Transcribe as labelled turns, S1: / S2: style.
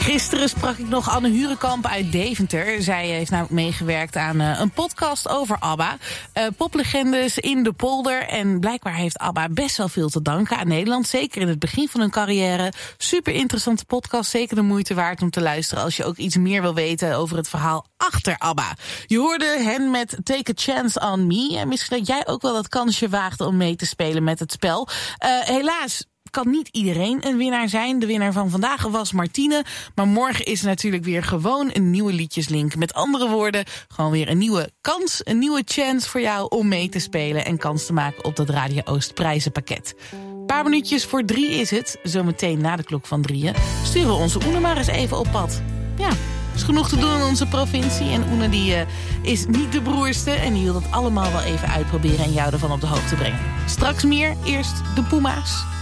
S1: Gisteren sprak ik nog Anne Hurenkamp uit Deventer. Zij heeft namelijk meegewerkt aan een podcast over ABBA. Poplegendes in de polder. En blijkbaar heeft ABBA best wel veel te danken aan Nederland. Zeker in het begin van hun carrière. Super interessante podcast. Zeker de moeite waard om te luisteren als je ook iets meer wil weten over het verhaal achter ABBA. Je hoorde hen met Take a Chance on Me. En misschien dat jij ook wel dat kansje waagde om mee te spelen met het spel. Helaas kan niet iedereen een winnaar zijn. De winnaar van vandaag was Martine. Maar morgen is er natuurlijk weer gewoon een nieuwe liedjeslink. Met andere woorden, gewoon weer een nieuwe kans, een nieuwe chance voor jou om mee te spelen en kans te maken op dat Radio Oost prijzenpakket. Een paar minuutjes voor 3 is het. Zometeen na de klok van 3 sturen we onze Oene maar eens even op pad. Ja, is genoeg te doen in onze provincie. En Oene die is niet de broerste. En die wil dat allemaal wel even uitproberen en jou ervan op de hoogte brengen. Straks meer. Eerst de Puma's.